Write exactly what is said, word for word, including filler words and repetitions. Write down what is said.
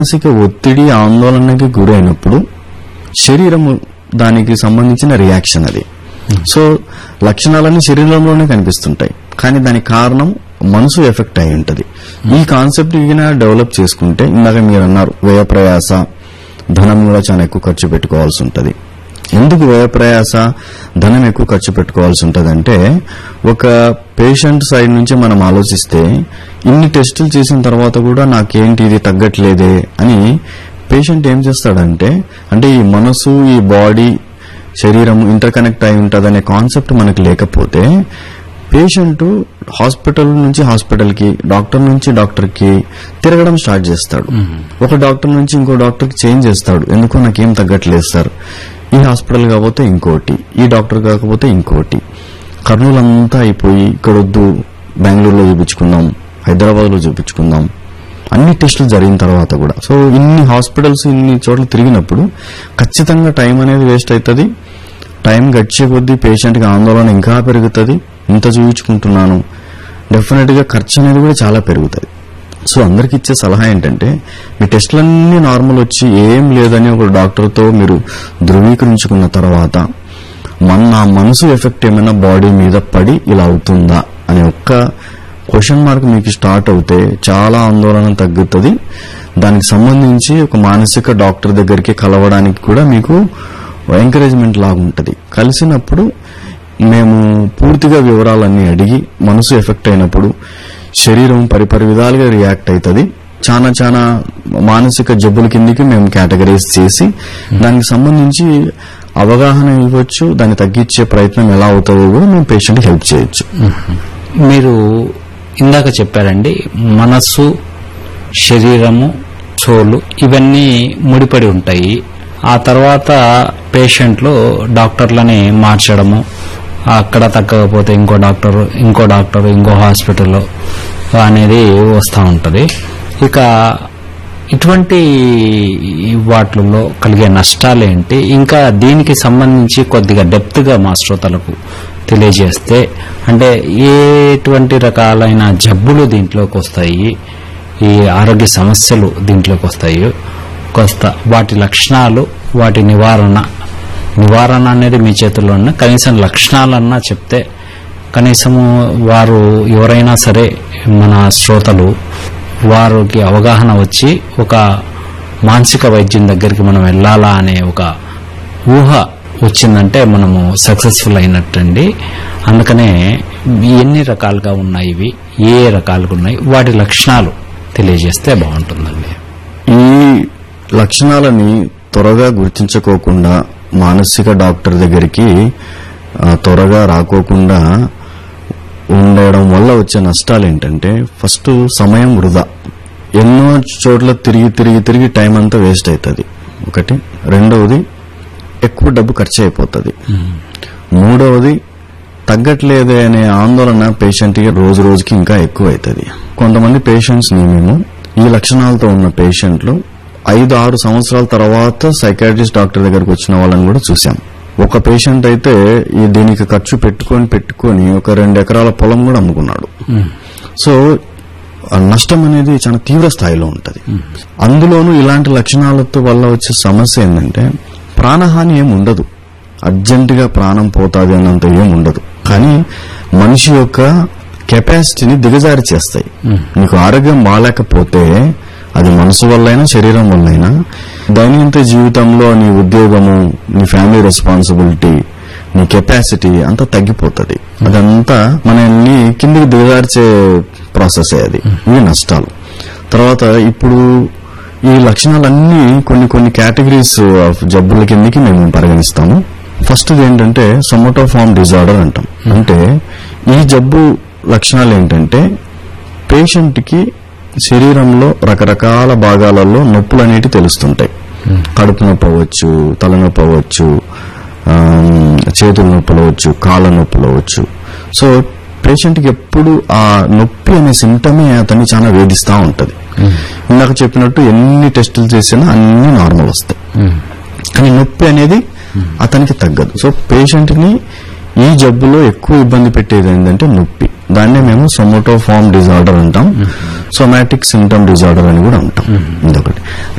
మానసిక ఒత్తిడి ఆందోళనకి గురైనప్పుడు శరీరము దానికి సంబంధించిన రియాక్షన్ అది. సో లక్షణాలన్నీ శరీరంలోనే కనిపిస్తుంటాయి, కానీ దానికి కారణం మనసు ఎఫెక్ట్ అయి ఉంటది. ఈ కాన్సెప్ట్ డెవలప్ చేసుకుంటే, ఇందాక మీరు అన్నారు వ్యయ ప్రయాస, ధనం కూడా చాలా ఎక్కువ ఖర్చు పెట్టుకోవాల్సి ఉంటది. ఎందుకు వ్యయ ప్రయాస, ధనం ఎక్కువ ఖర్చు పెట్టుకోవాల్సి ఉంటదంటే, ఒక పేషెంట్ సైడ్ నుంచి మనం ఆలోచిస్తే ఇన్ని టెస్టులు చేసిన తర్వాత కూడా నాకేంటి ఇది తగ్గట్లేదే అని పేషెంట్ ఏం చేస్తాడంటే, అంటే ఈ మనసు ఈ బాడీ శరీరం ఇంటర్ కనెక్ట్ అయి ఉంటదనే కాన్సెప్ట్ మనకు లేకపోతే పేషెంట్ హాస్పిటల్ నుంచి హాస్పిటల్ కి, డాక్టర్ నుంచి డాక్టర్ కి తిరగడం స్టార్ట్ చేస్తాడు. ఒక డాక్టర్ నుంచి ఇంకో డాక్టర్ కి చేంజ్ చేస్తాడు. ఎందుకో నాకేం తగ్గట్లేదు సార్, ఈ హాస్పిటల్ కాకపోతే ఇంకోటి, ఈ డాక్టర్ కాకపోతే ఇంకోటి, కర్నూలు అంతా అయిపోయి ఇక్కడ వద్దు బెంగళూరులో చూపించుకుందాం, హైదరాబాద్ లో చూపించుకుందాం, అన్ని టెస్టులు జరిగిన తర్వాత కూడా. సో ఇన్ని హాస్పిటల్స్ ఇన్ని చోట్ల తిరిగినప్పుడు ఖచ్చితంగా టైం అనేది వేస్ట్ అవుతుంది. టైం గడిచే కొద్దీ పేషెంట్ కి ఆందోళన ఇంకా పెరుగుతుంది. ఇంత చూపించుకుంటున్నాను, డెఫినెట్ గా ఖర్చు అనేది కూడా చాలా పెరుగుతుంది. సో అందరికి ఇచ్చే సలహా ఏంటంటే, మీ టెస్టులన్నీ నార్మల్ వచ్చి ఏం లేదని ఒక డాక్టర్తో మీరు ధృవీకరించుకున్న తర్వాత మన నా మనసు ఎఫెక్ట్ ఏమైనా బాడీ మీద పడి ఇలా అవుతుందా అనే ఒక్క క్వశ్చన్ మార్క్ మీకు స్టార్ట్ అవుతే చాలా ఆందోళన తగ్గుతుంది. దానికి సంబంధించి ఒక మానసిక డాక్టర్ దగ్గరికి కలవడానికి కూడా మీకు ఎంకరేజ్మెంట్ లాగా ఉంటుంది. కలిసినప్పుడు మేము పూర్తిగా వివరాలన్నీ అడిగి, మనసు ఎఫెక్ట్ అయినప్పుడు శరీరం పరిపరి విధాలుగా రియాక్ట్ అవుతుంది. చాలా చాలా మానసిక జబ్బుల కిందికి మేము కేటగరైజ్ చేసి దానికి సంబంధించి అవగాహన ఇవ్వచ్చు. దాన్ని తగ్గించే ప్రయత్నం ఎలా అవుతుందో కూడా మేము పేషెంట్కి హెల్ప్ చేయొచ్చు. మీరు ఇందాక చెప్పారండి, మనస్సు, శరీరము, చోలు ఇవన్నీ ముడిపడి ఉంటాయి. ఆ తర్వాత పేషెంట్లు డాక్టర్లని మార్చడము, అక్కడ తగ్గకపోతే ఇంకో డాక్టర్ ఇంకో డాక్టర్ ఇంకో హాస్పిటల్ అనేది వస్తూ ఉంటుంది. ఇక ఇటువంటి వాటిల్లో కలిగే నష్టాలేంటి, ఇంకా దీనికి సంబంధించి కొద్దిగా డెప్త్ గా మా శ్రోతలకు తెలియజేస్తే, అంటే ఎటువంటి రకాలైన జబ్బులు దీంట్లోకి వస్తాయి, ఈ ఆరోగ్య సమస్యలు దీంట్లోకి వస్తాయి, కొంత వాటి లక్షణాలు, వాటి నివారణ నివారణ అనేది మీ చేతుల్లో ఉన్న కనీసం లక్షణాలన్నా చెప్తే కనీసము వారు ఎవరైనా సరే మన శ్రోతలు వారికి అవగాహన వచ్చి ఒక మానసిక వైద్యం దగ్గరికి మనం వెళ్ళాలా అనే ఒక ఊహ వచ్చిందంటే మనము సక్సెస్ఫుల్ అయినట్టండి. అందుకనే ఎన్ని రకాలుగా ఉన్నాయి, ఇవి ఏ రకాలుగా ఉన్నాయి, వాటి లక్షణాలు తెలియజేస్తే బాగుంటుందండి. ఈ లక్షణాలని త్వరగా గుర్తించుకోకుండా మానసిక డాక్టర్ దగ్గరికి త్వరగా రాకోకుండా ఉండడం వల్ల వచ్చే నష్టాలు ఏంటంటే, ఫస్ట్ సమయం వృధా. ఎన్నో చోట్ల తిరిగి తిరిగి తిరిగి టైం అంతా వేస్ట్ అవుతుంది ఒకటి. రెండవది ఎక్కువ డబ్బు ఖర్చు అయిపోతుంది. మూడవది తగ్గట్లేదే అనే ఆందోళన పేషెంట్కి రోజు రోజుకి ఇంకా ఎక్కువ అవుతుంది. కొంతమంది పేషెంట్స్ ని మేము ఈ లక్షణాలతో ఉన్న పేషెంట్లు ఐదు ఆరు సంవత్సరాల తర్వాత సైకాట్రిస్ట్ డాక్టర్ దగ్గరకు వచ్చిన వాళ్ళని కూడా చూసాం. ఒక పేషెంట్ అయితే ఈ దీనికి ఖర్చు పెట్టుకొని పెట్టుకొని ఒక రెండు ఎకరాల పొలం కూడా అమ్ముకున్నాడు. సో నష్టం అనేది చాలా తీవ్ర స్థాయిలో ఉంటది. అందులోనూ ఇలాంటి లక్షణాలతో వల్ల వచ్చే సమస్య ఏంటంటే, ప్రాణహాని ఏం ఉండదు, అర్జెంటుగా ప్రాణం పోతాది అన్నంత ఏం ఉండదు, కానీ మనిషి యొక్క కెపాసిటీని దిగజారి చేస్తాయి. నీకు ఆరోగ్యం బాగాలేకపోతే అది మనసు వల్లైనా శరీరం వల్లైనా దైనందిన జీవితంలో నీ ఉద్యోగము, నీ ఫ్యామిలీ రెస్పాన్సిబిలిటీ, నీ కెపాసిటీ అంతా తగ్గిపోతుంది. అదంతా మనల్ని కిందికి దిగజార్చే ప్రాసెస్ అది. ఇవి నష్టాలు. తర్వాత ఇప్పుడు ఈ లక్షణాలన్నీ కొన్ని కొన్ని కేటగిరీస్ ఆఫ్ జబ్బుల కిందికి మేము పరిగణిస్తాము. ఫస్ట్ ఏంటంటే సొమటోఫార్మ్ డిజార్డర్ అంటాం. అంటే ఈ జబ్బు లక్షణాలు ఏంటంటే, పేషెంట్ కి శరీరంలో రకరకాల భాగాలలో నొప్పులు అనేవి తెలుస్తుంటాయి. కడుపు నొప్పి అవ్వచ్చు, తలనొప్పి అవ్వచ్చు, చేతుల నొప్పులు అవ్వచ్చు, కాళ్ళ నొప్పులు అవ్వచ్చు. సో పేషెంట్ కి ఎప్పుడు ఆ నొప్పి అనే సింటమే అతన్ని చాలా వేధిస్తూ ఉంటది. ఇందాక చెప్పినట్టు ఎన్ని టెస్టులు చేసినా అన్ని నార్మల్ వస్తాయి, కానీ నొప్పి అనేది అతనికి తగ్గదు. సో పేషెంట్ ని ఈ జబ్బులో ఎక్కువ ఇబ్బంది పెట్టేది ఏంటంటే నొప్పి. దాన్నే మేము సొమటోఫార్మ్ డిజార్డర్ అంటాం. సోమాటిక్ సిమ్టమ్ డిజార్డర్ అని కూడా అంటాం. ఇదొకటి.